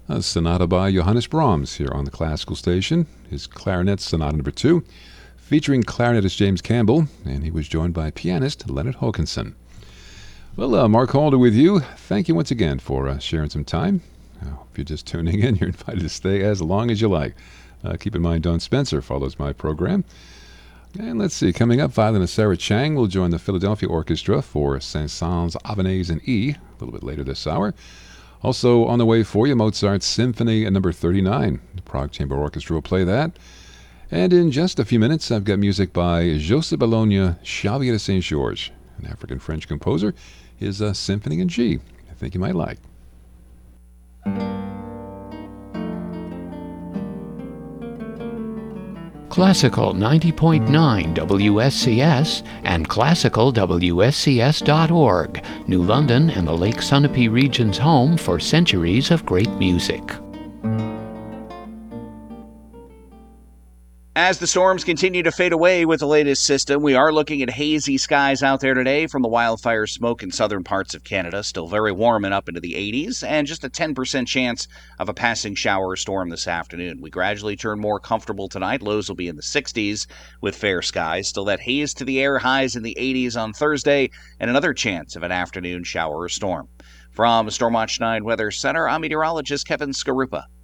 A sonata by Johannes Brahms here on the Classical Station. His Clarinet Sonata Number 2, featuring clarinetist James Campbell, and he was joined by pianist Leonard Hokanson. Well, Mark Halder with you. Thank you once again for sharing some time. If you're just tuning in, you're invited to stay as long as you like. Keep in mind, Don Spencer follows my program. And let's see, coming up, violinist Sarah Chang will join the Philadelphia Orchestra for Saint-Saëns Avonaise in E a little bit later this hour. Also on the way for you, Mozart's Symphony Number 39. The Prague Chamber Orchestra will play that. And in just a few minutes, I've got music by Joseph Bologna Xavier de Saint-Georges, an African-French composer. His Symphony in G, I think you might like. Classical 90.9 WSCS and classicalwscs.org, New London and the Lake Sunapee region's home for centuries of great music. As the storms continue to fade away with the latest system, we are looking at hazy skies out there today from the wildfire smoke in southern parts of Canada. Still very warm and up into the 80s, and just a 10% chance of a passing shower or storm this afternoon. We gradually turn more comfortable tonight. Lows will be in the 60s with fair skies. Still that haze to the air, highs in the 80s on Thursday, and another chance of an afternoon shower or storm. From Stormwatch 9 Weather Center, I'm meteorologist Kevin Skarupa.